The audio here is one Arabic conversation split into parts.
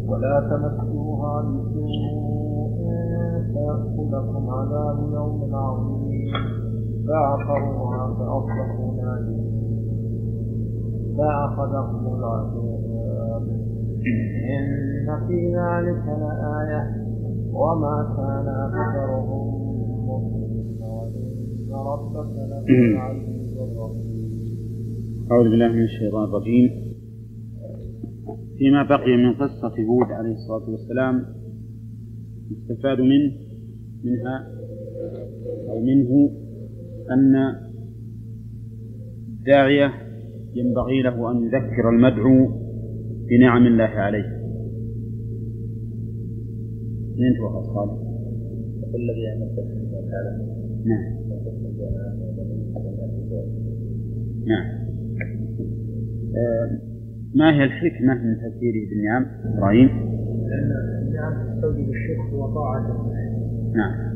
ولا تمسوها بسوء فيأخذكم عذاب يوم عظيم فعقروها فأصبحوا نادمين فأخذهم العذاب إن في ذلك لآية وما كان أكثرهم مؤمنين وإن ربك لهو العزيز الرحيم. أعوذ بالله من الشيطان الرجيم. فيما بقي من قصة هود عليه الصلاة والسلام يستفاد منه أن الداعية ينبغي له أن يذكر المدعو بنعم الله عليه. نعم. ما هي الحكمة من تذكيره بالنعم إبراهيم؟ لأن النعم تستوجب الشكر وطاعة. نعم.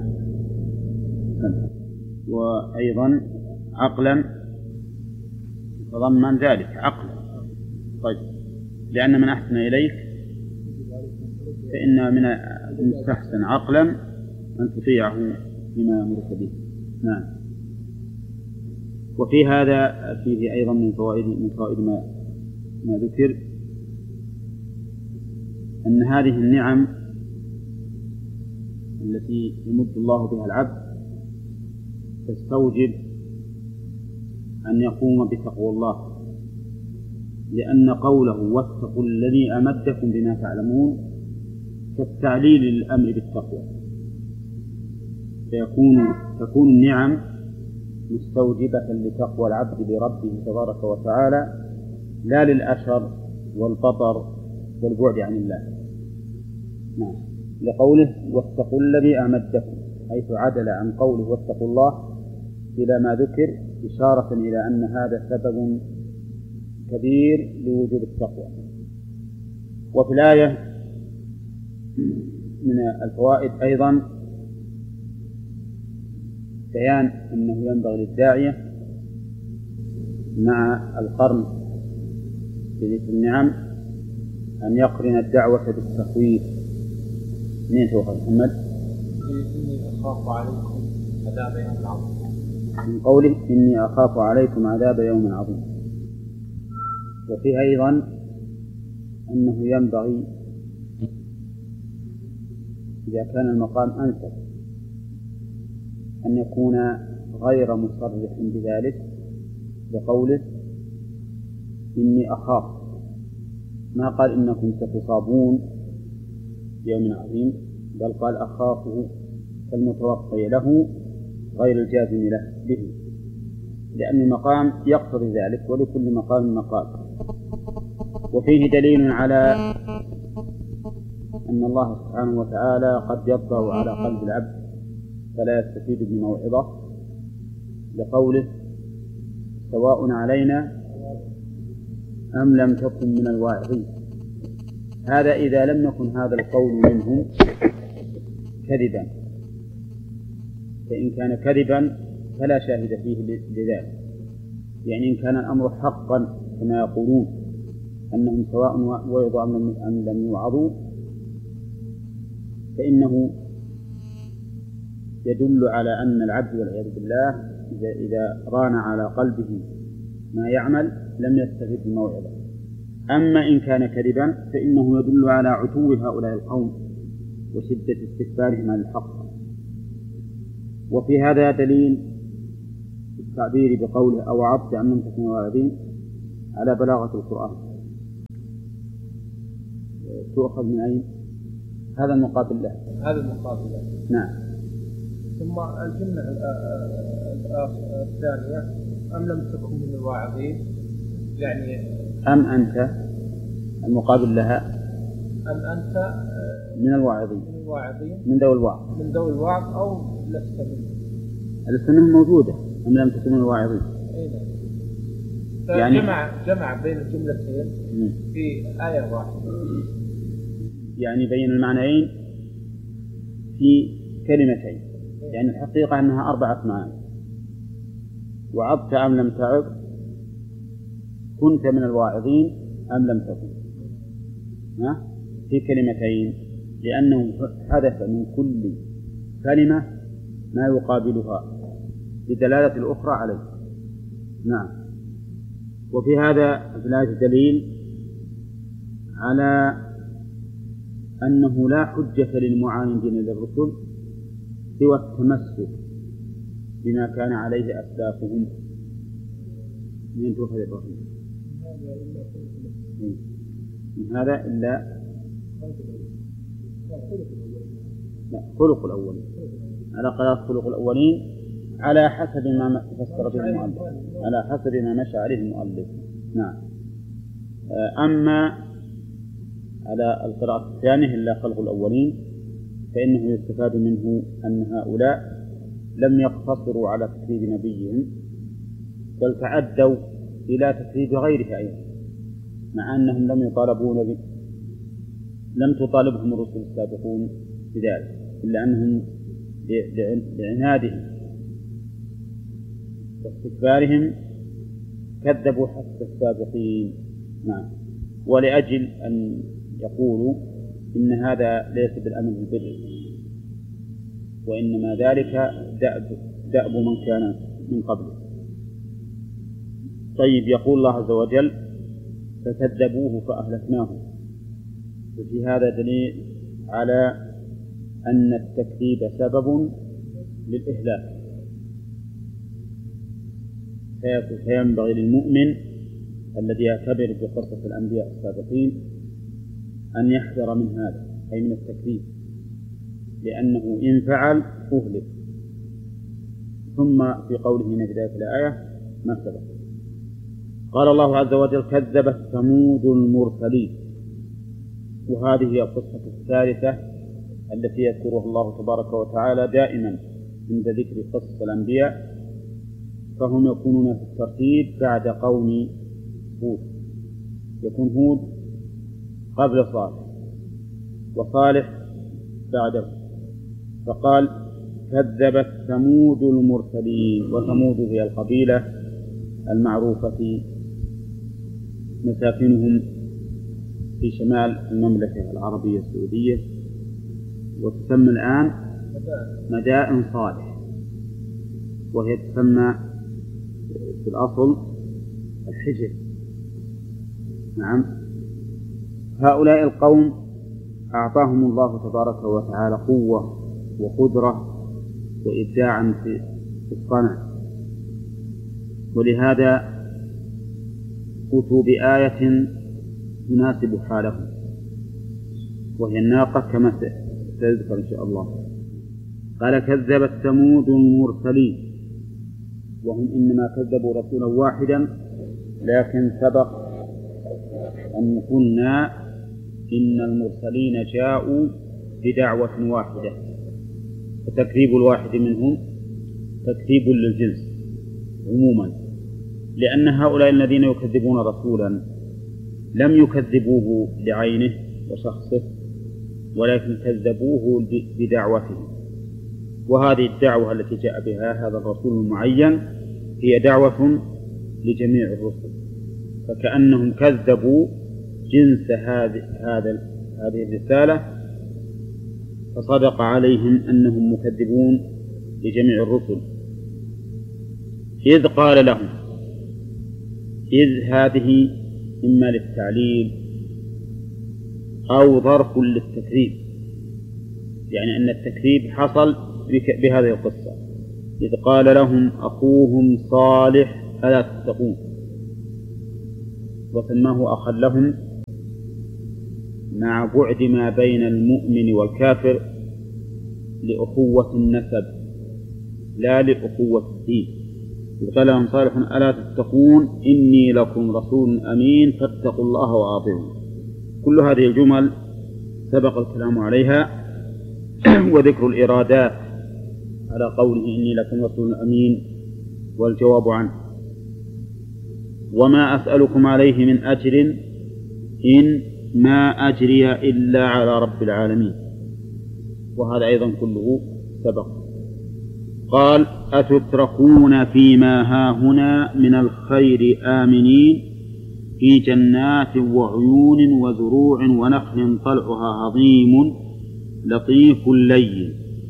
وأيضا عقلا يتضمن ذلك عقلا. طيب، لأن من أحسن إليك فإن من المستحسن عقلا أن تطيعه بما أمرك به. نعم. وفي هذا فيه أيضا من فوائد ما ذكر أن هذه النعم التي يمد الله بها العبد تستوجب أن يقوم بتقوى الله، لأن قوله واتقوا الذي أمدكم بما تعلمون كالتعليل للأمر بالتقوى، تكون النعم مستوجبة لتقوى العبد لربه تبارك وتعالى، لا للأشر والبطر والبعد عن الله. نعم. لقوله واتقوا الذي أمدكم، حيث عدل عن قوله واتقوا الله إلى ما ذكر إشارة إلى أن هذا سبب كبير لوجود التقوى. وفي الآية من الفوائد أيضا بيان أنه ينبغي للداعية مع القرن في ذكر النعم أن يقرن الدعوة بالتخويف. من توقع محمد؟ إني أخاف عليكم عذاب يوم عظيم. من قوله إني أخاف عليكم عذاب يوم عظيم. وفيه أيضا أنه ينبغي إذا كان المقام أنسب أن يكون غير مصرح بذلك، بقوله إني أخاف، ما قال إنكم ستصابون يوم عظيم، بل قال أخافه كالمتوقع له غير الجازم له به، لأن المقام يقتضي ذلك ولكل مقام مقال. وفيه دليل على أن الله سبحانه وتعالى قد يطبع على قلب العبد فلا يستفيد بموعظة، لقوله سواء علينا أم لم تكن من الواعظين. هذا إذا لم يكن هذا القول منهم كذبا، فإن كان كذبا فلا شاهد فيه لذلك. يعني إن كان الأمر حقا كما يقولون أنهم سواء وعظوا أم لم يوعظوا، فإنه يدل على أن العبد والعياذ بالله إذا ران على قلبه ما يعمل لم يستفد الموعظة. أما إن كان كذبا فإنه يدل على عتو هؤلاء القوم وشدة استكبارهم عن الحق. وفي هذا دليل التعبير بقوله أوعظت أم لم تكن واعظين على بلاغة القرآن. تؤخذ من أين؟ هذا المقابل له. نعم. ثم الجملة الثانية أم لم تكن من الواعظين، يعني أم أنت المقابل لها أم أنت من الواعظين من ذوي الوعظ أو لست منهم موجودة. أم لم تكن من الواعظين يعني جمع بين الجملتين في آية واحدة، يعني بين المعنيين في كلمتين. يعني الحقيقة أنها 4 معاني. وعظت أم لم تعظ، كنت من الواعظين أم لم تكن. في كلمتين، لأنه حدث من كل كلمة ما يقابلها بدلالة الأخرى عليه. نعم. وفي هذا في الآية دليل على أنه لا حجة للمعاندين للرسل سوى التمسك بما كان عليه أسلافهم. من تؤخذ إبراهيم من هذا إلا خلق الأولين، على قياس خلق الأولين على حسب ما فسر به المؤلف، على حسب ما مشى عليه المؤلف. نعم. أما على القراءة الثانية إلا خلق الأولين فإنه يستفاد منه أن هؤلاء لم يقتصروا على تكذيب نبيهم، بل تعدوا إلى تكذيب غيره أيضا، مع أنهم لم تطالبهم الرسل السابقون بذلك، إلا أنهم لعنادهم واستكبارهم كذبوا حتى السابقين. نعم. ولأجل أن يقولوا إن هذا ليس بالأمر بالبر، وإنما ذلك دأب من كان من قبله. طيب، يقول الله عز وجل فكذبوه فأهلكناه. وفي هذا دليل على أن التكذيب سبب للإهلاك، فينبغي للمؤمن الذي يعتبر بقصة الأنبياء السابقين أن يحذر من هذا، أي من التكذيب، لأنه إن فعل أهلك. ثم في قوله هنا في بداية الآية ما سبق، قال الله عز وجل كذبت ثمود المرسلين. وهذه هي القصة الثالثة التي يذكرها الله تبارك وتعالى دائما عند ذكر قصص الأنبياء، فهم يكونون في الترتيب بعد قوم هود. يكون هود قبل صالح وصالح بعده، فقال كذبت ثمود المرسلين. وثمود هي القبيلة المعروفة مساكنهم في شمال المملكة العربية السعودية، وتسمى الآن مدائن صالح، وهي تسمى في الأصل الحجر. نعم. هؤلاء القوم أعطاهم الله تبارك وتعالى قوة وقدرة وإبداعا في الصنع، ولهذا أتوا بآية تناسب حالهم، وهي الناقة كما سيذكر إن شاء الله. قال كذبت ثمود المرسلين، وهم إنما كذبوا رسولا واحدا، لكن سبق أن قلنا إن المرسلين جاءوا بدعوة واحدة، فتكذيب الواحد منهم تكذيب للجنس عموما، لأن هؤلاء الذين يكذبون رسولا لم يكذبوه لعينه وشخصه، ولكن كذبوه بدعوته. وهذه الدعوة التي جاء بها هذا الرسول المعين هي دعوة لجميع الرسل، فكأنهم كذبوا جنس هذه الرسالة، فصدق عليهم أنهم مكذبون لجميع الرسل. إذ قال لهم، إذ هذه إما للتعليل أو ظرف للتكذيب، يعني أن التكذيب حصل بهذه القصة. إذ قال لهم أخوهم صالح ألا تتقون، وسماه أخا لهم مع بعد ما بين المؤمن والكافر لأخوة النسب لا لأخوة الدين. إذ قال لهم صالح ألا تتقون إني لكم رسول أمين فاتقوا الله وأطيعون. كل هذه الجمل سبق الكلام عليها وذكر الإرادات على قوله إني لكم رسول أمين والجواب عنه. وما أسألكم عليه من أجر إن ما أجري إلا على رب العالمين، وهذا أيضا كله سبق. قال أتتركون فيما هاهنا من الخير آمنين في جنات وعيون وزروع ونخل طلعها هضيم لطيف لين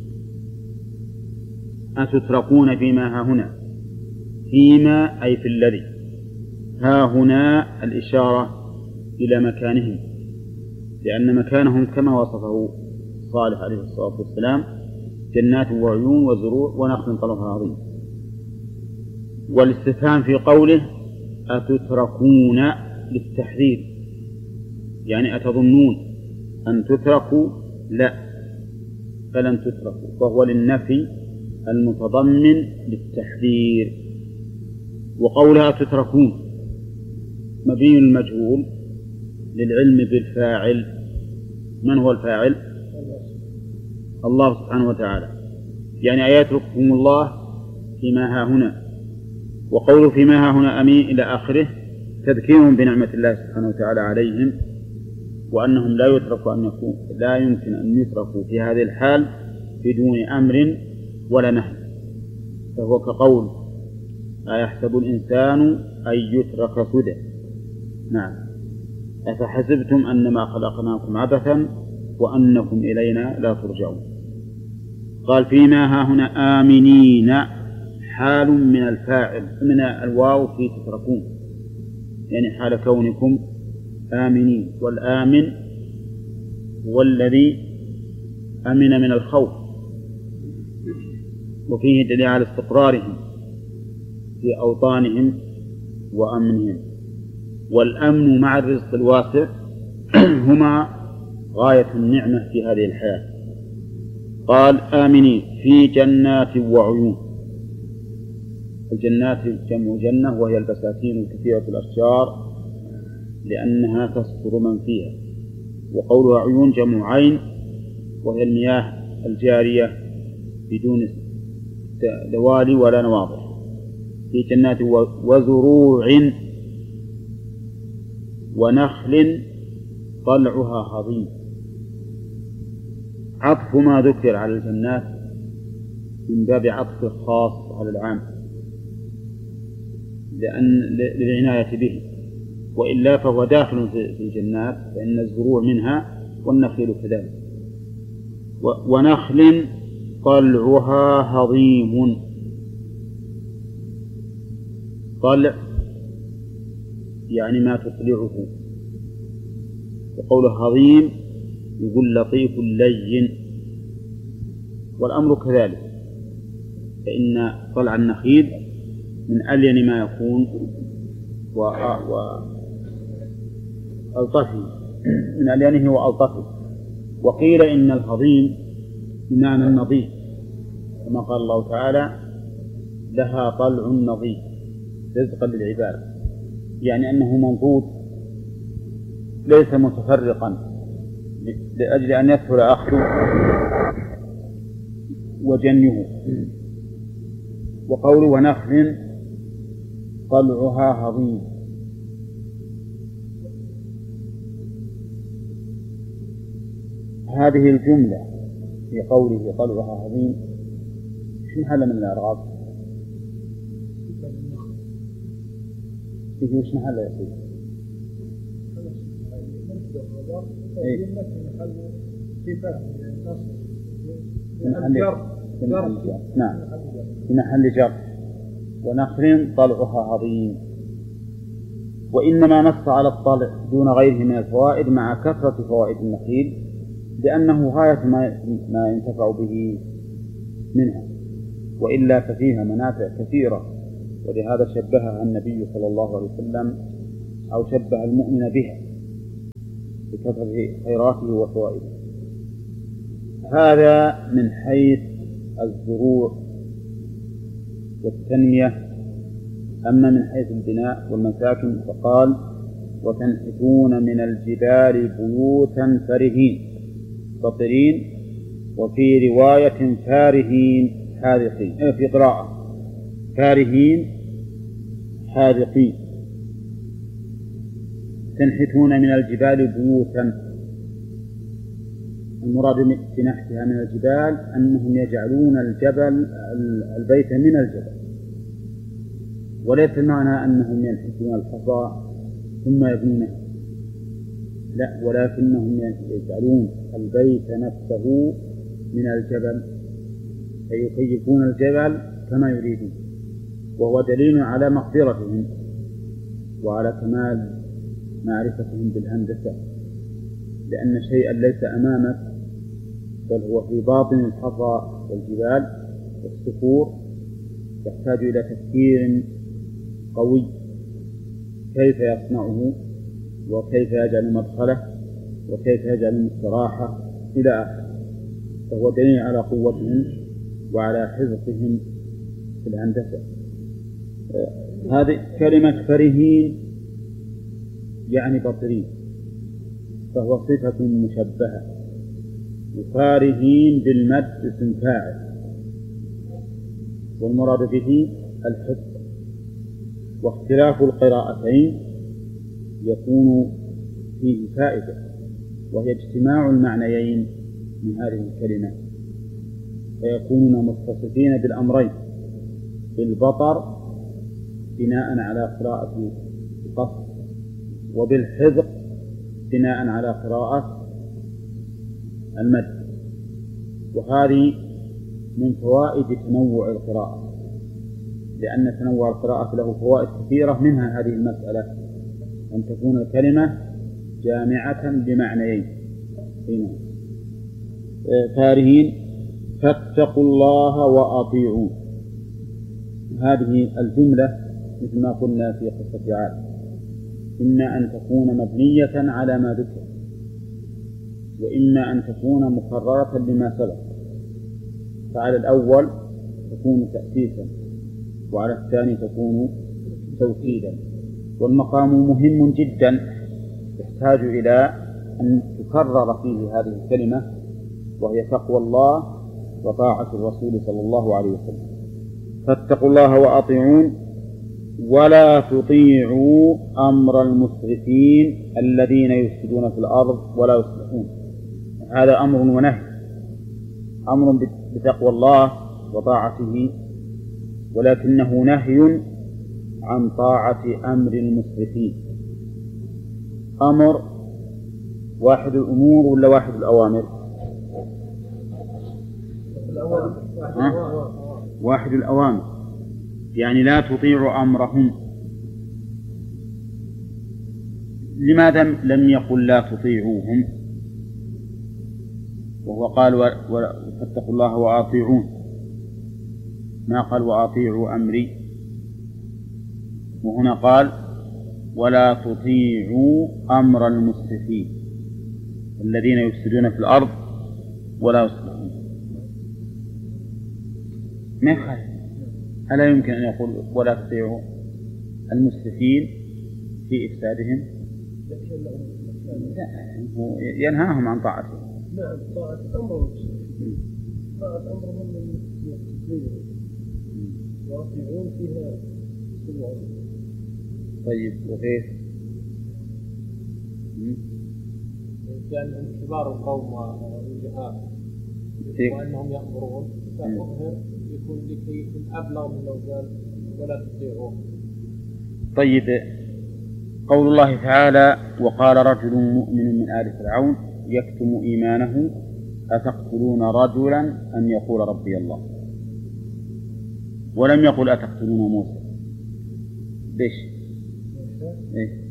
أتتركون فيما هاهنا. فيما أي في الذي، هاهنا الإشارة إلى مكانهم، لأن مكانهم كما وصفه صالح عليه الصلاة والسلام: جنات وعيون وزروع ونخل طلعها هضيم. والاستفهام في قوله أتتركون للتحذير، يعني أتظنون أن تتركوا؟ لا، فلن تتركوا، وهو للنفي المتضمن للتحذير. وقولها تتركون مبين المجهول للعلم بالفاعل. من هو الفاعل؟ الله سبحانه وتعالى، يعني أيترككم الله فيما هاهنا. وقوله فيما هاهنا أمين إلى آخره تذكيرهم بنعمة الله سبحانه وتعالى عليهم، وأنهم لا يمكن أن يتركوا في هذه الحال بدون أمر ولا نهي. فهو كقول أيحسب الإنسان أن يترك سدى. نعم. أفحسبتم أنما خلقناكم عبثا وأنكم إلينا لا ترجعون. قال فيما هاهنا آمنين، حال من الفاعل من الواو في تتركون، يعني حال كونكم آمنين. والآمن هو الذي أمن من الخوف، وفيه دليل على استقرارهم في أوطانهم وأمنهم. والأمن مع الرزق الواسع هما غاية النعمة في هذه الحياة. قال آمنين في جنات وعيون. الجنات جمع جنة، وهي البساتين الكثيرة الأشجار لأنها تستر من فيها. وقولها عيون جمع عين، وهي المياه الجارية بدون دوالي ولا نواضح. في جنات وزروع ونخل طلعها هضيم. عطف ما ذكر على الجنات من باب عطف الخاص على العام للعناية به، وإلا فهو داخل في الجنات، فإن الزروع منها والنخيل كذلك. ونخل طلعها هضيم. طلع يعني ما تطلعه، وقوله هضيم يقول لطيف لين. والأمر كذلك، فإن طلع النخيل من ألين ما يكون وألطفه، من ألينه وألطفه. وقيل إن الهضيم بمعنى النظيف، كما قال الله تعالى لها طلع نظيف رزقا للعباد، يعني أنه منضود ليس متفرقا لأجل أن يسهل أخذه وجنيه. وقوله ونخل طلعها هضيم. هذه الجملة في قوله طلعها هضيم شو محل من الإعراب؟ في وش محل يا سيدي؟ نعم، في محل جر. ونخل طلعها هضيم. وإنما نص على الطلع دون غيره من الفوائد مع كثرة فوائد النخيل، لأنه غاية ما ينتفع به منها، وإلا ففيها منافع كثيرة، ولهذا شبهها النبي صلى الله عليه وسلم أو شبه المؤمن بها بكثرة خيراته وفوائده. هذا من حيث الزروع والتنمية. أما من حيث البناء والمساكن فقال وتنحتون من الجبال بيوتا فرهين فطرين، وفي رواية فارهين حاذقين، في قراءة فارهين حاذقين. تنحتون من الجبال بيوتا، المراد بنحتها من الجبال أنهم يجعلون البيت من الجبل، وليس المعنى أنهم ينحتون الحصى ثم يبنونه، لا، ولكنهم يجعلون البيت نفسه من الجبل، فيكيفون الجبل كما يريدون، وهو دليل على مقدرتهم وعلى كمال معرفتهم بالهندسة، لأن شيئا ليس أمامك بل هو في باطن الحصى والجبال والصخور يحتاج إلى تفكير قوي كيف يصنعه وكيف يجعل مدخله وكيف يجعل المستراحة إلى آخره، فهو دليل على قوتهم وعلى حفظهم في الهندسة. هذه كلمة فرهين يعني بطرين، فهو صفة مشبهة، وفارهين بالمد اسم فاعل، والمراد به الحفظ. واختلاف القراءتين يكون فيه فائدة، وهي اجتماع المعنيين من هذه الكلمة، فيكونون متصفين بالأمرين، بالبطر بناء على قراءة القصر، وبالحذق بناء على قراءة المد. وهذه من فوائد تنوع القراءة، لأن تنوع القراءة له فوائد كثيرة، منها هذه المسألة أن تكون الكلمة جامعة لمعنيين. فارهين فاتقوا الله وأطيعون، هذه الجملة مثل ما قلنا في قصة عاد إما أن تكون مبنية على ما ذكر، وإما أن تكون مكررة لما سبق، فعلى الأول تكون تأسيسا وعلى الثاني تكون توكيدا. والمقام مهم جدا يحتاج إلى أن تكرر فيه هذه الكلمة، وهي تقوى الله وطاعة الرسول صلى الله عليه وسلم. فاتقوا الله وأطيعون ولا تطيعوا أمر المسرفين الذين يفسدون في الأرض ولا يصلحون. هذا أمر ونهي، أمر بتقوى الله وطاعته، ولكنه نهي عن طاعة أمر المسرفين. أمر واحد الأمور ولا واحد الأوامر؟ واحد الأوامر، يعني لا تطيع أمرهم. لماذا لم يقل لا تطيعوهم وهو قال فاتقوا الله وأطيعون، ما قال وأطيعوا أمري؟ وهنا قال ولا تطيعوا أمر المسرفين الذين يفسدون في الأرض ولا يصلحون. ما يخالف، ألا يمكن أن يقول ولا تطيعوا المسرفين في إفسادهم؟ ينهاهم عن طاعته. نعم، طاعة أمر المسرفين، طاعة أمرهم من المسرفين واطيعون فيها سوء. طيب وكيف؟ كان كبار القوم والوجهاء وأنهم يأمرون، فأظهر يكون لكي يكون أبلغ من لو قال ولا تطيعوه. طيب، قول الله تعالى وقال رجل مؤمن من آل فرعون يكتم إيمانه أتقتلون رجلا أن يقول ربي الله، ولم يقل أتقتلون موسى. ليش؟ إيه؟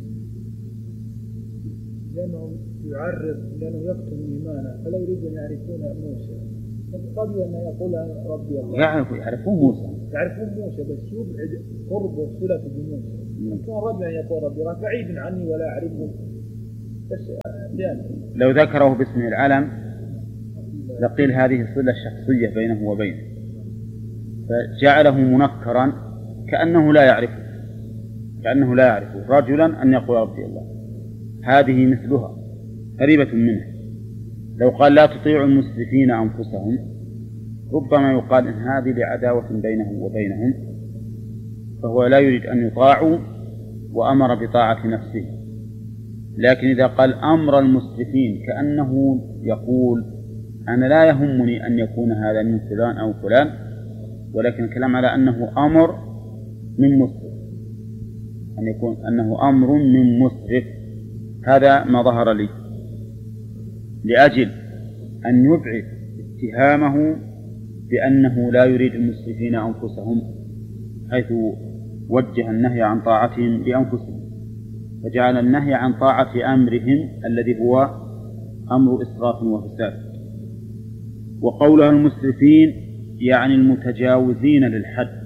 لأنه يكتم إيمانه فلا يريد أن يعرفون موسى، قبل أن يقول ربي الله. يعرفون موسى بس يبعد قرب وصلة بموسى. كان رجل أن يقول ربي الله بعيد عني ولا أعرفه، بس لو ذكره باسمه العلم لقيل هذه صلة شخصية بينه وبينه، فجعله منكرا كأنه لا يعرفه رجلا أن يقول ربي الله. هذه مثلها قريبة منه. لو قال لا تطيعوا المسرفين أنفسهم ربما يقال إن هذه لعداوة بينه وبينهم، فهو لا يريد أن يطاعوا وأمر بطاعة نفسه. لكن إذا قال أمر المسرفين كأنه يقول أنا لا يهمني أن يكون هذا من فلان أو فلان، ولكن الكلام على أنه أمر من مسرف، أن يكون أنه أمر من مسرف. هذا ما ظهر لي، لأجل أن يبعد اتهامه بأنه لا يريد المسرفين أنفسهم، حيث وجه النهي عن طاعتهم لأنفسهم، فجعل النهي عن طاعة أمرهم الذي هو أمر إسراف وفساد. وقولها المسرفين يعني المتجاوزين للحد،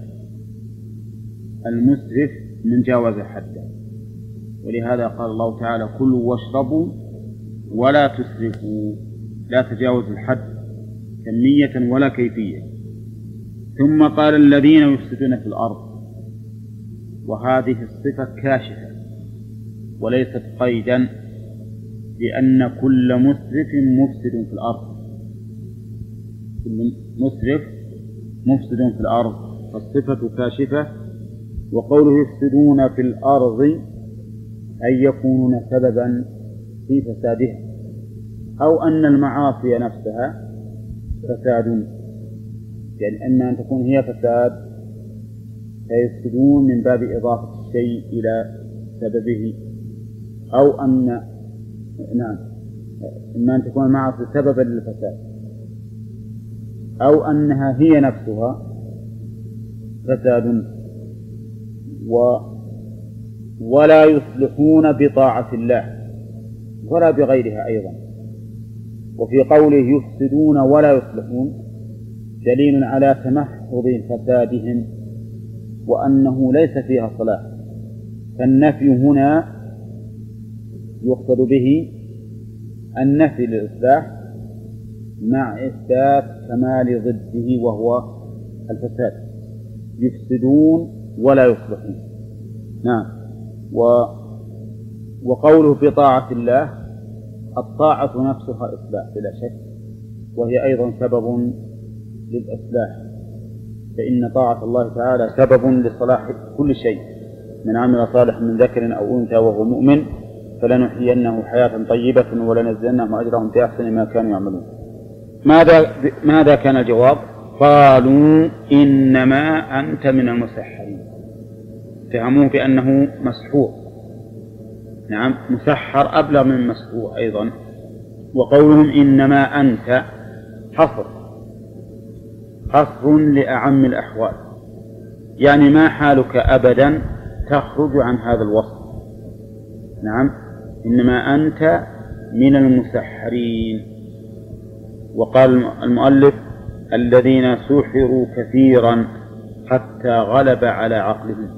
المسرف من جاوز حده، ولهذا قال الله تعالى: كلوا واشربوا ولا تسرفوا، لا تجاوزوا الحد كمية ولا كيفية. ثم قال: الذين يفسدون في الأرض، وهذه الصفة كاشفة وليست قيدا، لأن كل مسرف مفسد في الأرض، كل مسرف مفسد في الأرض، فالصفة كاشفة. وقوله يفسدون في الأرض أي يكونون سببا في فسادها، أو أن المعاصي نفسها فساد، يعني إما أن تكون هي فساد فيفسدون من باب إضافة الشيء إلى سببه، أو أن إما أن تكون المعاصي سببا للفساد، أو أنها هي نفسها فساد. ولا يصلحون بطاعة الله ولا بغيرها أيضا. وفي قوله يفسدون ولا يصلحون دليل على تمحض فسادهم وأنه ليس فيها صلاح، فالنفي هنا يقصد به النفي للإصلاح مع إثبات كمال ضده وهو الفساد. يفسدون ولا يصلحون. نعم. وقوله بطاعة الله، الطاعة نفسها إصلاح بلا شك، وهي أيضا سبب للإصلاح، فإن طاعة الله تعالى سبب لصلاح كل شيء. من عمل صالح من ذكر أو أنثى وهو مؤمن فلنحيينه حياة طيبة ولنجزينهم أجرهم بأحسن ما كانوا يعملون. ماذا كان الجواب؟ قالوا إنما أنت من المسحرين، اتهموه بأنه مسحور. نعم، مسحر أبلغ من مسحور أيضا. وقولهم إنما أنت حصر لأعم الأحوال، يعني ما حالك أبدا تخرج عن هذا الوصف. نعم، إنما أنت من المسحرين. وقال المؤلف الذين سحروا كثيرا حتى غلب على عقلهم.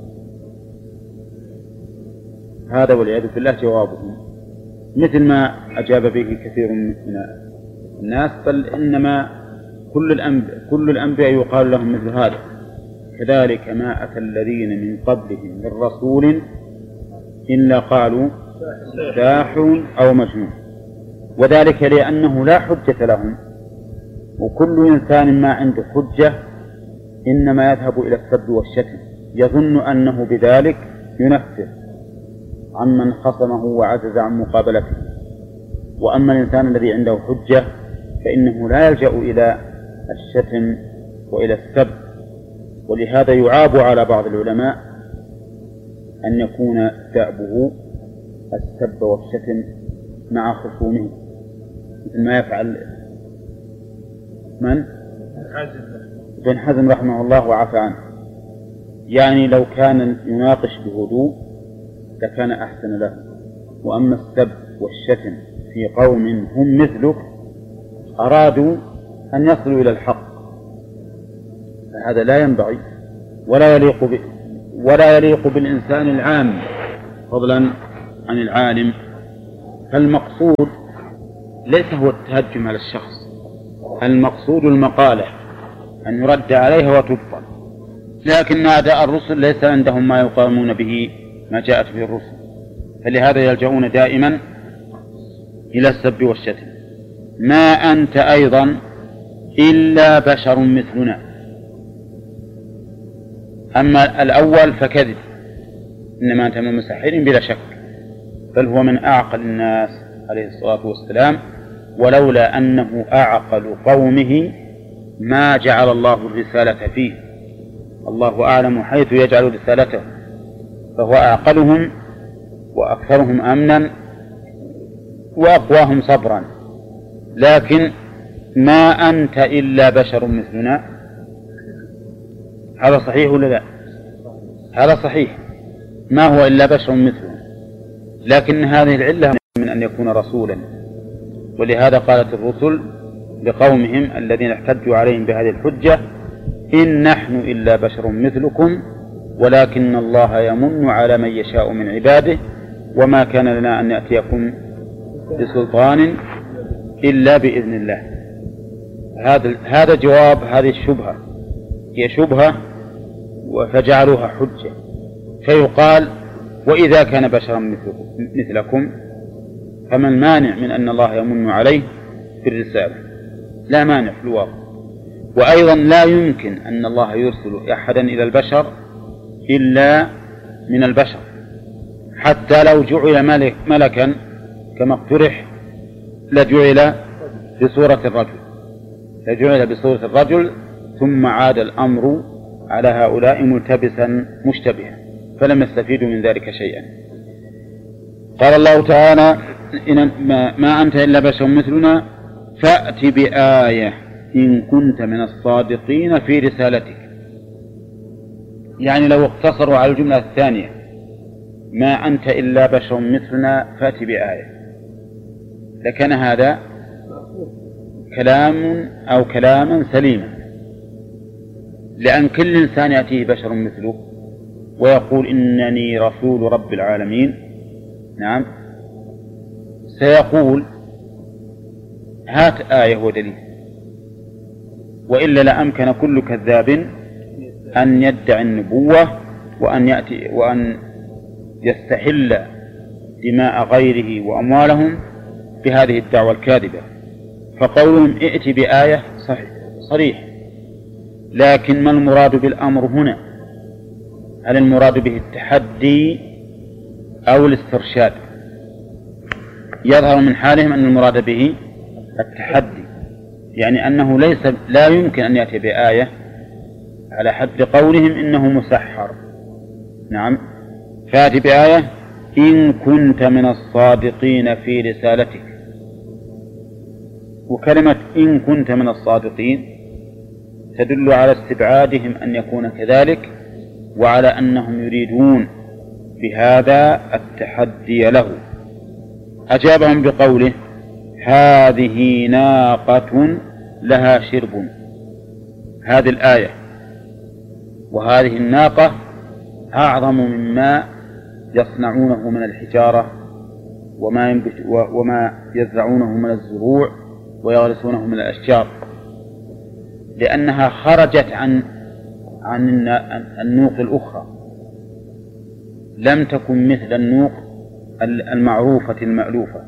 هذا والعياذ بالله جوابهم، مثل ما أجاب به كثير من الناس، بل إنما كل الأنبياء يقال لهم مثل هذا. كذلك ما أتى الذين من قبلهم من رسول إلا قالوا ساحر أو مجنون، وذلك لأنه لا حجة لهم، وكل إنسان ما عنده حجة إنما يذهب إلى السب والشتم، يظن أنه بذلك ينفر عمن خصمه وعجز عن مقابلته. وأما الإنسان الذي عنده حجة فإنه لا يلجأ إلى الشتم وإلى السب. ولهذا يعاب على بعض العلماء أن يكون دأبه السب والشتم مع خصومه، مثل ما يفعل من؟ ابن حزم رحمه الله وعفى عنه. يعني لو كان يناقش بهدوء لكان أحسن له. وأما السب والشتم في قوم هم مثلك أرادوا أن يصلوا إلى الحق، فهذا لا ينبغي ولا يليق بالإنسان العام فضلا عن العالم. فالمقصود ليس هو التهجم على الشخص، المقصود المقالة أن يرد عليها وتبطل. لكن أعداء الرسل ليس عندهم ما يقاومون به ما جاءت به الرسل، فلهذا يلجؤون دائما إلى السب والشتم. ما أنت أيضا إلا بشر مثلنا. أما الأول فكذب، إنما أنت من المسحرين بلا شك، بل هو من أعقل الناس عليه الصلاة والسلام، ولولا أنه أعقل قومه ما جعل الله الرسالة فيه. الله أعلم حيث يجعل رسالته، فهو أعقلهم وأكثرهم أمنا وأقواهم صبرا، لكن ما أنت إلا بشر مثلنا، هذا صحيح ولا لا؟ هذا صحيح، ما هو إلا بشر مثلنا، لكن هذه العلة من أن يكون رسولا. ولهذا قالت الرسل لقومهم الذين احتجوا عليهم بهذه الحجة: إن نحن إلا بشر مثلكم ولكن الله يمن على من يشاء من عباده وما كان لنا أن نأتيكم بسلطان إلا بإذن الله. هذا جواب هذه الشبهة، هي شبهة فجعلوها حجة. فيقال: وإذا كان بشرا مثلكم فما المانع من أن الله يمن عليه في الرسالة؟ لا مانع في الواقع. وأيضا لا يمكن أن الله يرسل أحدا إلى البشر إلا من البشر، حتى لو جعل ملكا كما اقترح لجعل بصورة الرجل، ثم عاد الأمر على هؤلاء ملتبسا مشتبها، فلم يستفيدوا من ذلك شيئا. قال الله تعالى: ما أنت إلا بشر مثلنا فأت بآية إن كنت من الصادقين في رسالتك. يعني لو اقتصروا على الجملة الثانية: ما أنت إلا بشر مثلنا فأت بآية، لكان هذا كلاما سليما، لأن كل إنسان يأتيه بشر مثله ويقول إنني رسول رب العالمين، نعم، سيقول: هات آية ودليل. وإلا لأمكن كل كذاب أن يدعي النبوة وأن يستحل دماء غيره وأموالهم بهذه الدعوة الكاذبة. فقولهم ائت بآية صريح، لكن ما المراد بالأمر هنا؟ هل المراد به التحدي أو الاسترشاد؟ يظهر من حالهم أن المراد به التحدي، يعني أنه لا يمكن أن يأتي بآية على حد قولهم إنه مسحر. نعم، فأتي بآية إن كنت من الصادقين في رسالتك. وكلمة إن كنت من الصادقين تدل على استبعادهم أن يكون كذلك، وعلى أنهم يريدون بهذا التحدي له. أجابهم بقوله: هذه ناقة لها شرب. هذه الآية وهذه الناقة أعظم مما يصنعونه من الحجارة وما يزرعونه من الزروع ويغرسونه من الأشجار، لأنها خرجت عن النوق الأخرى، لم تكن مثل النوق المعروفة المألوفة.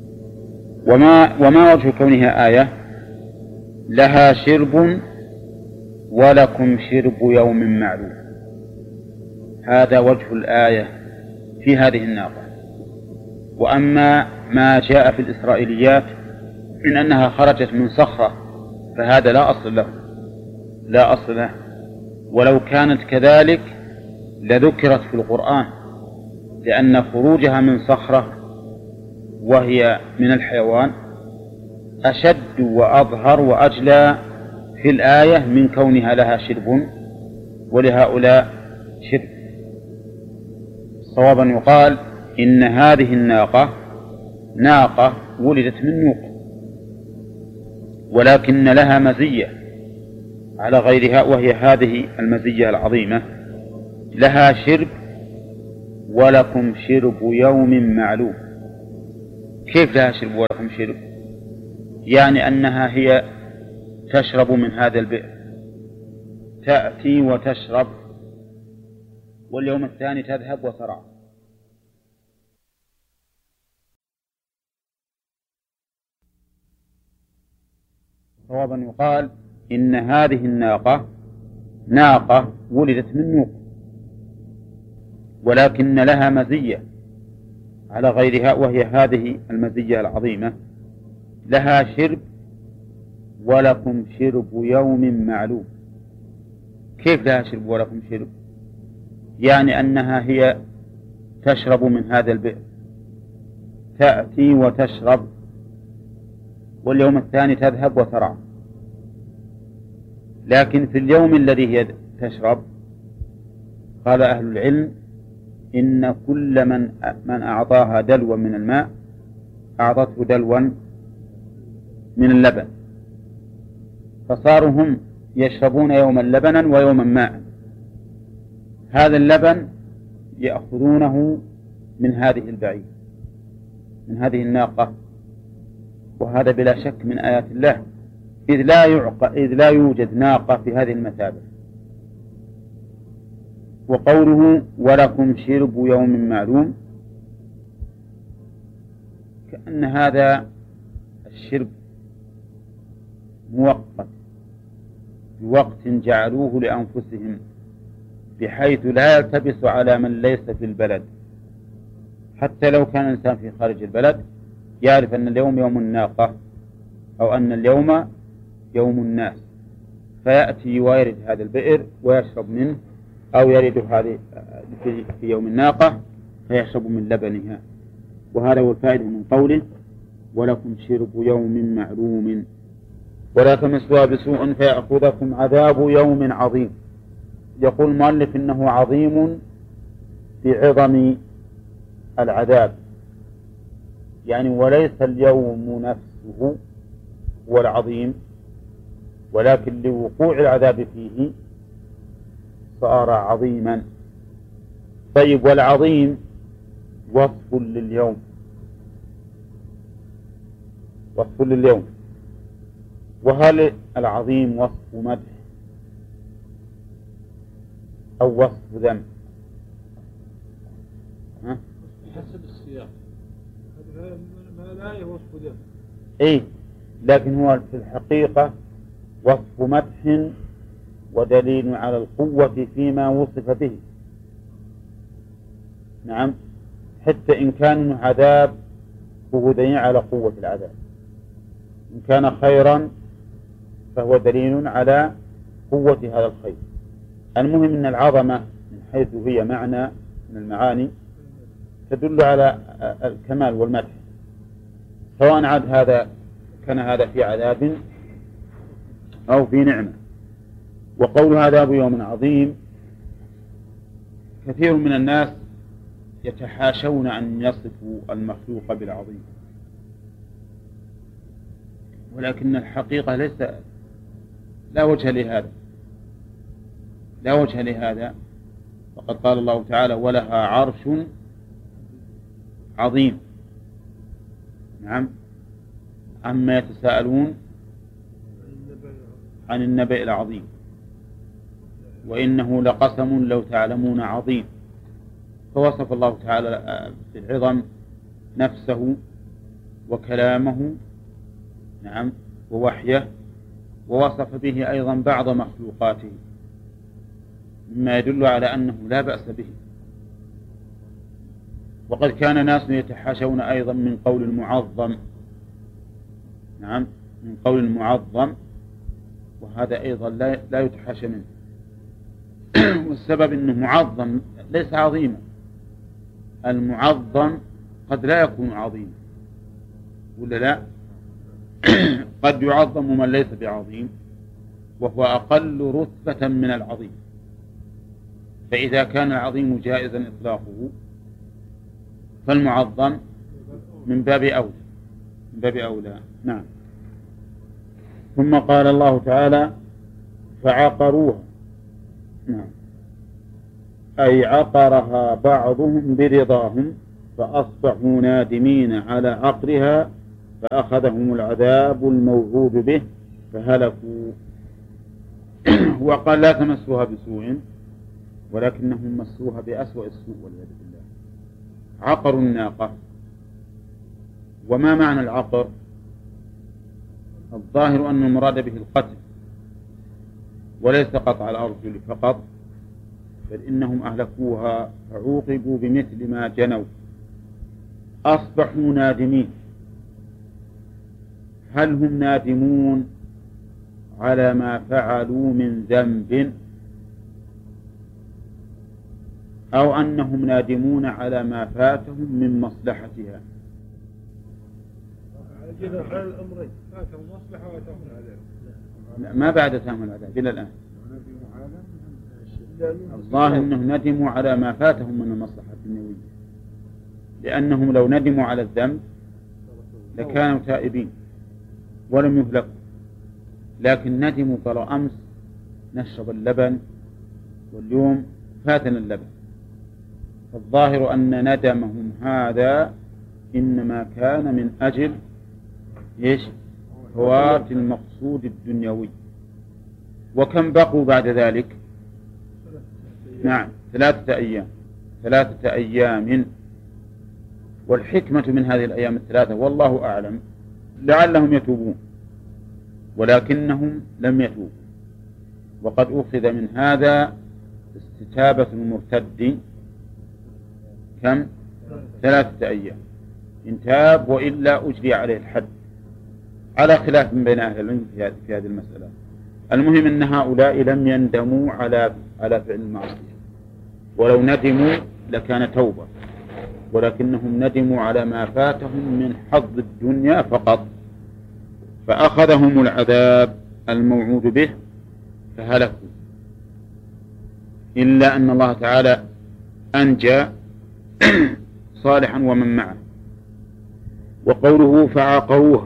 وما وجه كونها آية؟ لها شرب ولكم شرب يوم معلوم. هذا وجه الآية في هذه الناقة. وأما ما جاء في الإسرائيليات من أنها خرجت من صخرة فهذا لا أصل له، ولو كانت كذلك لذكرت في القرآن، لأن خروجها من صخرة وهي من الحيوان أشد وأظهر وأجلى في الآية من كونها لها شرب ولهؤلاء شرب. صوابا يقال إن هذه الناقة ناقة ولدت من نوق، ولكن لها مزية على غيرها، وهي هذه المزية العظيمة: لها شرب ولكم شرب يوم معلوم. كيف لها شرب ولكم شرب؟ يعني أنها هي تشرب من هذا البئر، تأتي وتشرب، واليوم الثاني تذهب وترعى. صوابا يقال إن هذه الناقة ناقة ولدت من نوق، ولكن لها مزية على غيرها، وهي هذه المزية العظيمة: لها شرب ولكم شرب يوم معلوم. كيف لها شرب ولكم شرب؟ يعني أنها هي تشرب من هذا البئر، تأتي وتشرب، واليوم الثاني تذهب وترعى. لكن في اليوم الذي هي تشرب قال أهل العلم إن كل من أعطاها دلوا من الماء أعطته دلوا من اللبن، فصاروا هم يشربون يوما لبنا ويوما ماء. هذا اللبن يأخذونه من هذه البعير، من هذه الناقة، وهذا بلا شك من آيات الله، إذ لا يوجد ناقة في هذه المثابة. وقوله ولكم شرب يوم معلوم، كأن هذا الشرب مؤقت بوقت جعلوه لأنفسهم، بحيث لا يلتبس على من ليس في البلد. حتى لو كان الإنسان في خارج البلد يعرف أن اليوم يوم الناقة أو أن اليوم يوم الناس، فيأتي ويرد هذا البئر ويشرب منه، أو يرد هذه في يوم الناقة فيشرب من لبنها. وهذا هو الفائدة من قوله ولكم شرب يوم معلوم ولا تمسوها بسوء فيأخذكم عذاب يوم عظيم. يقول المؤلف إنه عظيم في عظم العذاب، يعني وليس اليوم نفسه هو العظيم، ولكن لوقوع العذاب فيه صار عظيما. طيب، والعظيم وصف لليوم، وصف لليوم، وهل العظيم وصف مدح أو وصف ذم؟ حسب السياق، ما لا وصف ذم. إيه، لكن هو في الحقيقة وصف مدح ودليل على القوة فيما وصف به. نعم، حتى إن كان عذاب فهو دليل على قوة العذاب، إن كان خيرا فهو دليل على قوة هذا الخير. المهم أن العظمة من حيث هي معنى من المعاني تدل على الكمال والمدح، سواء عاد هذا كان هذا في عذاب أو في نعمة. وقول عذاب يوم عظيم، كثير من الناس يتحاشون أن يصفوا المخلوق بالعظيم، ولكن الحقيقة لا وجه لهذا، لا وجه لهذا. وقد قال الله تعالى ولها عرش عظيم. نعم، عما يتساءلون عن النبأ العظيم، وإنه لقسم لو تعلمون عظيم. فوصف الله تعالى بالعظم نفسه وكلامه، نعم، ووحيه، ووصف به أيضا بعض مخلوقاته مما يدل على أنه لا بأس به. وقد كان ناس يتحاشون أيضا من قول المعظم، نعم، من قول المعظم، وهذا أيضا لا يتحاشى منه. والسبب أنه معظم ليس عظيما، المعظم قد لا يكون عظيما، ولا لا؟ قد يعظم من ليس بعظيم وهو أقل رتبة من العظيم، فإذا كان العظيم جائزا إطلاقه فالمعظم من باب أولى، من باب أولى. نعم. ثم قال الله تعالى فعقروها، نعم، أي عقرها بعضهم برضاهم فأصبحوا نادمين على عقرها فأخذهم العذاب الموعود به فهلكوا. وقال لا تمسوها بسوء، ولكنهم مسوها بأسوأ السوء والعياذ بالله. عقروا الناقة. وما معنى العقر؟ الظاهر أن المراد به القتل، وليس قطع الأرجل فقط، بل إنهم أهلكوها فعوقبوا بمثل ما جنوا. أصبحوا نادمين. هل هم نادمون على ما فعلوا من ذنب، أو أنهم نادمون على ما فاتهم من مصلحتها. ما بعد تام العذاب إلى الآن. الظاهر أنهم ندموا على ما فاتهم من المصلحة الدنيوية، لأنهم لو ندموا على الذنب لكانوا تائبين ولم يهلكوا، لكن ندموا قالوا أمس نشرب اللبن واليوم فاتنا اللبن. فالظاهر أن ندمهم هذا إنما كان من أجل فوات المقصود الدنيوي. وكم بقوا بعد ذلك؟ نعم 3 أيام. 3 أيام. والحكمة من هذه الأيام 3 والله أعلم لعلهم يتوبون، ولكنهم لم يتوبوا. وقد أخذ من هذا استتابة المرتد كم؟ 3 أيام إن تاب، وإلا أجري عليه الحد، على خلاف بين أهل العلم في هذه المسألة. المهم أن هؤلاء لم يندموا على فعل المعصية، ولو ندموا لكان توبة، ولكنهم ندموا على ما فاتهم من حظ الدنيا فقط، فأخذهم العذاب الموعود به فهلكوا. إلا أن الله تعالى أنجى صالحا ومن معه. وقوله فعاقروها،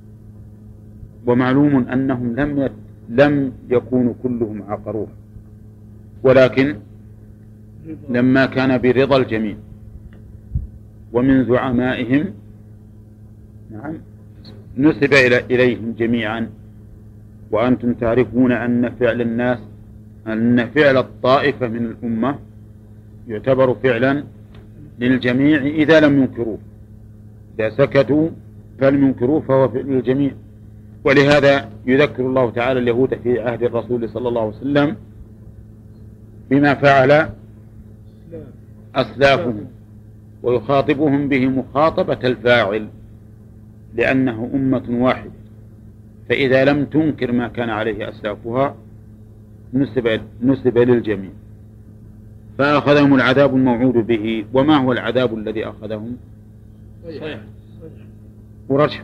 ومعلوم أنهم لم يكونوا كلهم عاقروها، ولكن لما كان برضا الجميع ومن زعمائهم نعم نسب إليهم جميعا. وأنتم تعرفون أن فعل الطائفة من الأمة يعتبر فعلا للجميع إذا لم ينكروه. إذا سكتوا فلم ينكروه فهو فعل للجميع. ولهذا يذكر الله تعالى اليهود في عهد الرسول صلى الله عليه وسلم بما فعل أسلافهم، ويخاطبهم به مخاطبة الفاعل، لأنه أمة واحدة، فإذا لم تنكر ما كان عليه أسلافها نسب للجميع. فأخذهم العذاب الموعود به. وما هو العذاب الذي أخذهم؟ ورجفة،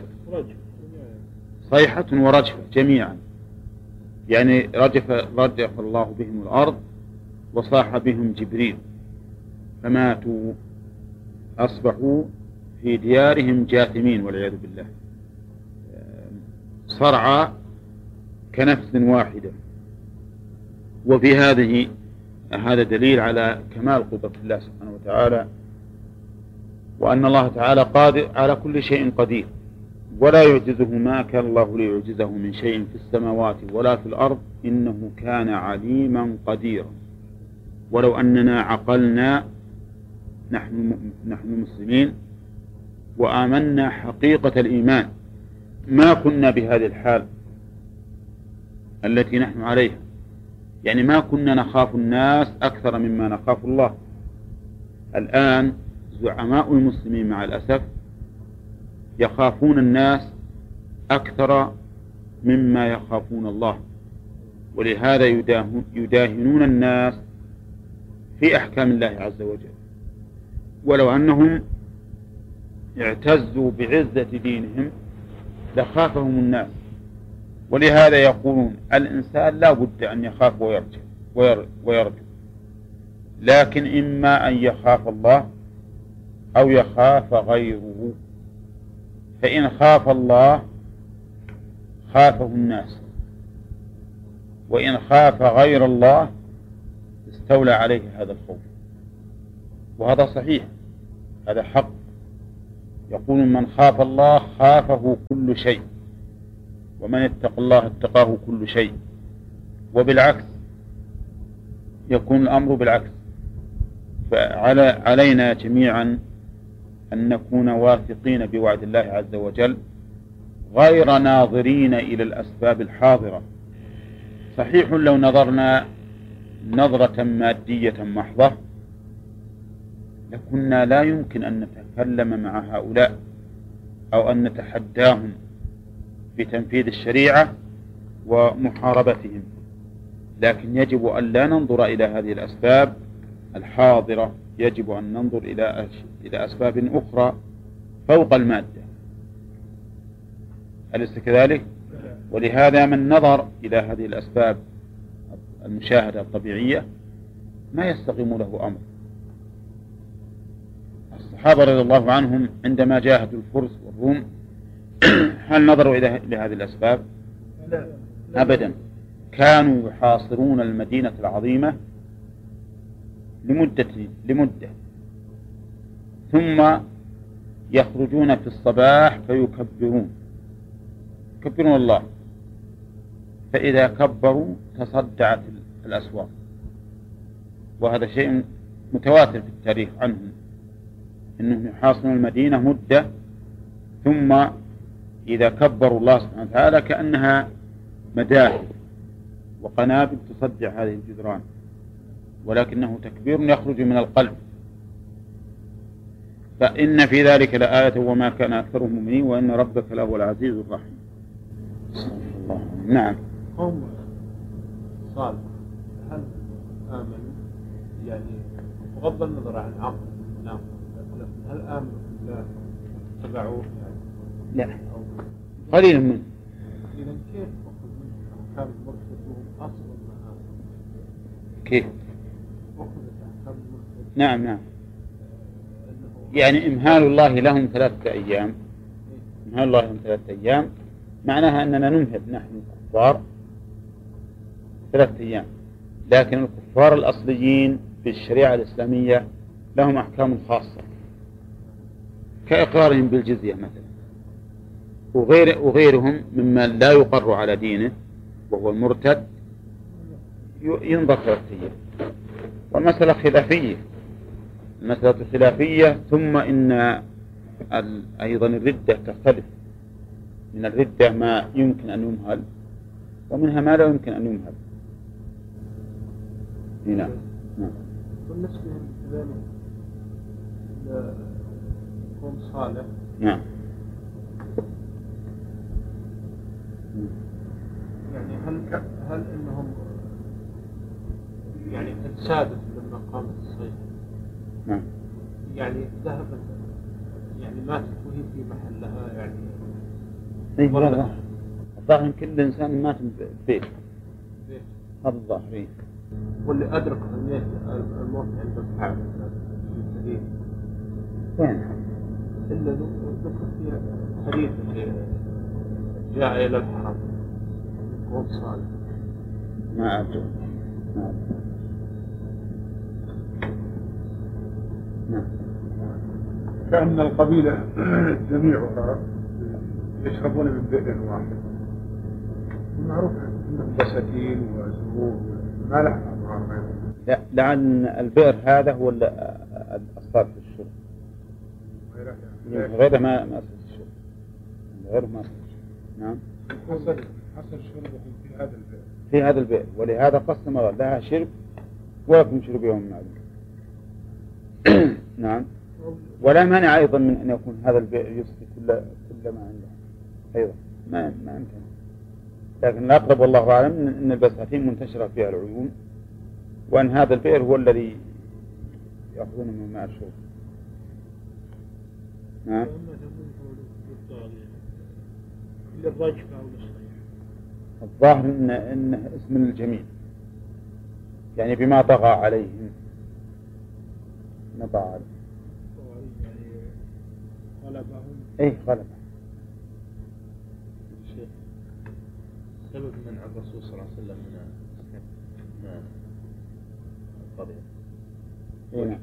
صيحة ورجفة جميعا، يعني رجف الله بهم الأرض وصاح بهم جبريل فماتوا، أصبحوا في ديارهم جاثمين والعياذ بالله، صرعى كنفس واحدة. وفي هذا دليل على كمال قدرة الله سبحانه وتعالى، وأن الله تعالى قادر على كل شيء قدير، ولا يعجزه ما كان الله ليعجزه من شيء في السماوات ولا في الأرض، إنه كان عليما قديرا. ولو أننا عقلنا نحن المسلمين وآمنا حقيقة الإيمان ما كنا بهذه الحال التي نحن عليها، يعني ما كنا نخاف الناس أكثر مما نخاف الله. الآن زعماء المسلمين مع الأسف يخافون الناس أكثر مما يخافون الله، ولهذا يداهنون الناس في أحكام الله عز وجل. ولو أنهم اعتزوا بعزة دينهم لخافهم الناس. ولهذا يقولون الإنسان لا بد أن يخاف ويرجو، لكن إما أن يخاف الله أو يخاف غيره. فإن خاف الله خافه الناس، وإن خاف غير الله استولى عليه هذا الخوف. وهذا صحيح، هذا حق. يقول من خاف الله خافه كل شيء، ومن اتقى الله اتقاه كل شيء. وبالعكس يكون الأمر بالعكس. فعلينا جميعا أن نكون واثقين بوعد الله عز وجل غير ناظرين إلى الأسباب الحاضرة. صحيح لو نظرنا نظرة مادية محضة لكنا لا يمكن أن نتكلم مع هؤلاء أو أن نتحداهم بتنفيذ الشريعة ومحاربتهم، لكن يجب أن لا ننظر إلى هذه الأسباب الحاضرة يجب أن ننظر إلى أسباب أخرى فوق المادة، أليس كذلك؟ ولهذا من نظر إلى هذه الأسباب المشاهدة الطبيعية ما يستقيم له أمر. الصحابة رضي الله عنهم عندما جاهدوا الفرس والروم هل نظروا إلى هذه الأسباب؟ أبدا، كانوا يحاصرون المدينة العظيمة لمدة ثم يخرجون في الصباح فيكبرون الله، فإذا كبروا تصدعت الأسواق، وهذا شيء متواتر في التاريخ عنهم أنهم يحاصرون المدينة مدة ثم إذا كبروا الله سبحانه وتعالى كأنها مداخل وقنابل تصدع هذه الجدران، ولكنه تكبير يخرج من القلب. فإن في ذلك لآية وما كان أكثرهم مؤمنين وإن ربك لهو العزيز الرحيم. الله. نعم. قوم صالح هل آمنوا يعني بغض النظر عن عقل نعم، هل آمنوا بالله تبعوه يعني؟ لا، قليل منه. إذا كيف أخذ من أحكام المرتد وهم أصلا ما آمنوا؟ كيف؟ أخذت أحكام المرتد. نعم يعني إمهال الله لهم 3 أيام، إمهال الله لهم 3 أيام معناها أننا نمهل نحن الكفار 3 أيام، لكن الكفار الأصليين في الشريعة الإسلامية لهم أحكام خاصة كإقرارهم بالجزية مثلا، وغيرهم ممن لا يقر على دينه وهو المرتد ينظر 3 أيام. والمسألة خلافية، المسألة خلافية. ثم إن أيضا الردة تختلف، من الردة ما يمكن أن يمهل ومنها ما لا يمكن أن يمهل. نعم. بالنسبة لذلك قوم صالح نعم يعني هل إنهم يعني اتسادت لما قامت الصيحة؟ نعم. يعني ذهبت يعني ماتت وهي في محلها يعني. الظاهر كل إنسان مات ببيت هذا الظاهرين. واللي أدرك الموت عند أصحابه وين؟ إلا ذكر فيها حديث اللي جاء إلى الحرم قوم صالح. ما أدري. كأن القبيلة جميعها يشربون من بئر واحد، معروف أنهم بساتين وزهور ما لها أضرار غيره. لا، لأن البئر هذا هو الأصل في الشرب، غيره ما أصل الشرب، غيره ما أصل الشرب. نعم. حصل شربهم في هذا البئر. في هذا البئر، ولهذا قسم الله لها شرب ولكم شرب يوم معلوم. نعم. ولا مانع أيضا من أن يكون هذا البئر يسقي كل ما عنده أيضا، ما يمكن. لكن الأقرب والله أعلم أن البساتين منتشرة فيها العيون، وأن هذا البئر هو الذي يأخذون من ماء الشرب. نعم. الظاهر إنه اسم الجميع، يعني بما طغى عليهم نطع عليهم. غلبهم. إيه غلبهم. الشيخ سبب منع الرسول صلى الله عليه وسلم من القضية. إيه.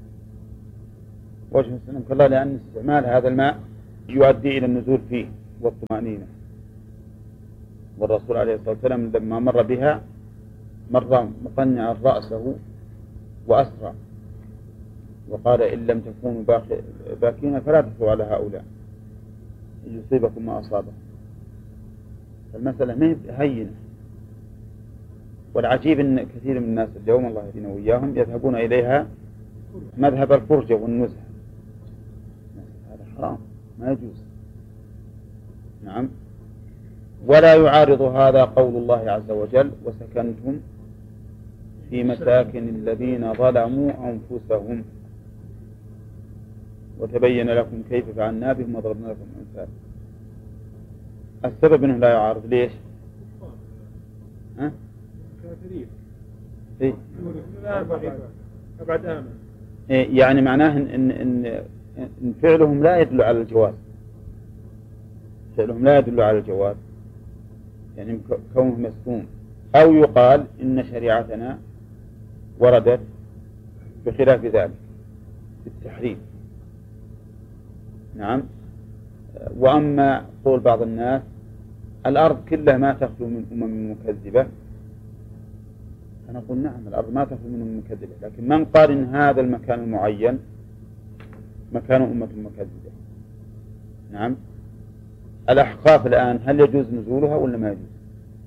وجه السلام كله لأن استعمال هذا الماء يؤدي إلى النزول فيه والطمأنينة، والرسول عليه الصلاة والسلام لما مر بها مر مقنعا رأسه وأسرع، وقال إن لم تكونوا باكين فلا تكفوا على هؤلاء يصيبكم ما أصابه. المسألة ما هينة. والعجيب أن كثير من الناس اليوم الله يهدينا وإياهم يذهبون إليها مذهب الفرجة والنزهة، هذا حرام ما يجوز. نعم. ولا يعارض هذا قول الله عز وجل وسكنتم في مساكن الذين ظلموا أنفسهم وتبين لكم كيف فعلنا بهم وضربنا لكم أمثال. السبب أنه لا يعارض ليش؟ كافرين. إيه؟ أبعد آمن. يعني معناه إن فعلهم لا يدل على الجواز. فعلهم لا يدل على الجواز، يعني كونه مسكون. أو يقال إن شريعتنا وردت بخلاف ذلك في التحريم. نعم. وأما قول بعض الناس الأرض كلها ما تخلو من أمم مكذبة، أنا أقول نعم الأرض ما تخلو من أمم مكذبة، لكن من قال إن هذا المكان المعين مكان أمة مكذبة. نعم. الأحقاف الآن هل يجوز نزولها ولا ما يجوز؟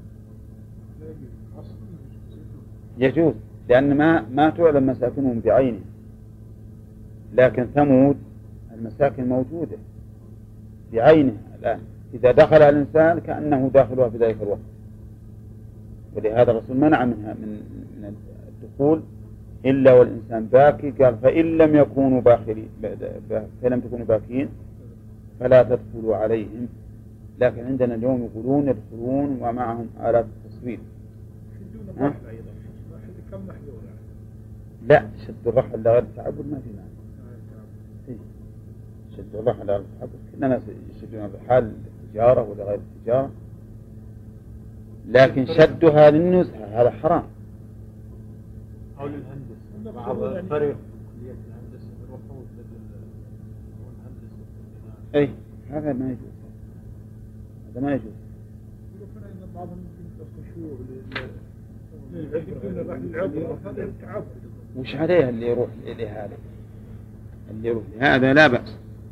يجوز، لأن ما تعلم مساكنهم بعينها، لكن ثمود المساكن موجودة بعينها الآن، إذا دخل الإنسان كأنه داخلها في ذلك الوقت. ولهذا الرسول منع منها من الدخول إلا والإنسان باكي، قال فإن لم يكونوا باكين فلا تدخلوا عليهم. لكن عندنا اليوم يقولون يدخلون ومعهم آلات التصوير. كم محذور؟ لا، شد الرحل لغير التعبد ما في معنى. شد الرحل لغير التعبد، كلنا يشدون الرحال للتجارة ولا غير التجارة، لكن شدها للنزهة هذا حرام. أو للهندسة، بعض الفريق كلية الهندسة يروحون للهندسة. أي هذا ما يجوز، هذا ما يجوز. يقولون إن بعضهم يخشوا للعبرة، هذا التعبد. وش عليه اللي يروح لهذا؟ اللي يروح لهذا لا بأس،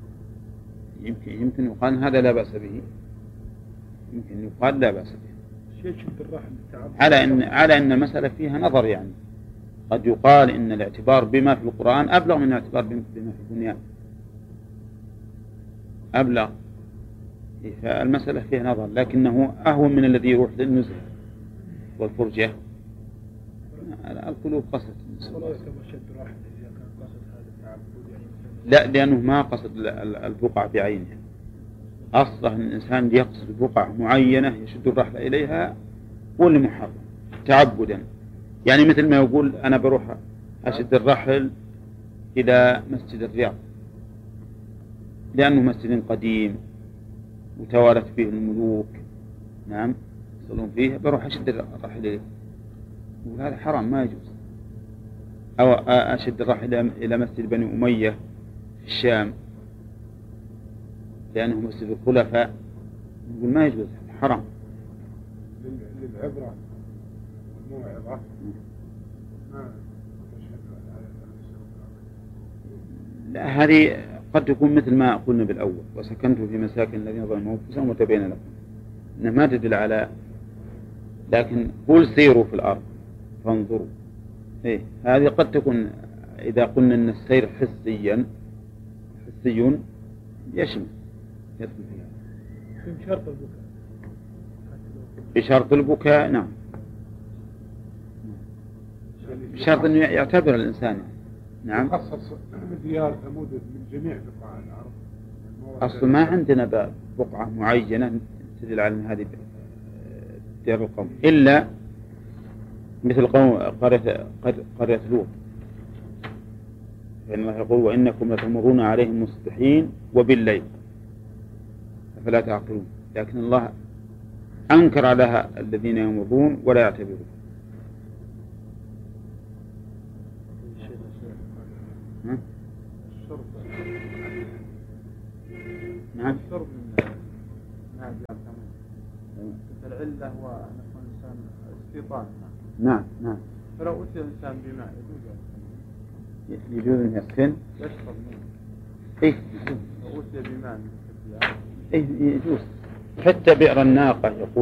يمكن يقال هذا لا بأس به، يمكن يقال لا بأس به. على أن المسألة فيها نظر، يعني قد يقال إن الاعتبار بما في القرآن أبلغ من الاعتبار بما في الدنيا، أبلغ. فالمسألة فيها نظر، لكنه أهون من الذي يروح للنزهة والفرجة. القلوب قصد لا، لأنه ما قصد البقعة بعينها. أصلا الإنسان يقصد بقعة معينة يشد الرحلة إليها واللي محرم تعبدا. يعني مثل ما يقول أنا بروح أشد الرحل إلى مسجد الرياض لأنه مسجد قديم وتوالت فيه الملوك، نعم يصلون فيه، بروح أشد الرحل إليه، وهذا حرام ما يجوز. أو أشد الرحل إلى مسجد بني أمية في الشام لأنه مسجد الخلفاء، يقول ما يجوز، حرام. للعبرة والموعظة لا، هذه قد تكون مثل ما قلنا بالأول، وسكنتم في مساكن الذين ظلموا أنفسهم وتبين لكم، إنها ما تدل على، لكن قل سيروا في الأرض فانظروا. إيه هذه قد تكون إذا قلنا أن السير حسي يشمل يدخل فيها بشرط البكاء. نعم، بشرط أن يعتبر الإنسان. نعم. خصص ديار ثمود من جميع بقاع الأرض. أصل ما عندنا بقعة معينة تدل على أن هذه ديار القوم، إلا مثل قرية لوط، فإن الله يقول وإنكم لتمرون عليهم مصبحين وبالليل فلا تعقلون. لكن الله أنكر على الذين يمرون ولا يعتبرون. نعم. الشرب من العلة هو أن يكون الإنسان استيطان. نعم. فلو أتي الإنسان بماء يجوز أن يسكن يشرب منه. إيه لو أتي بماء يجوز. حتى بئر الناقة يقول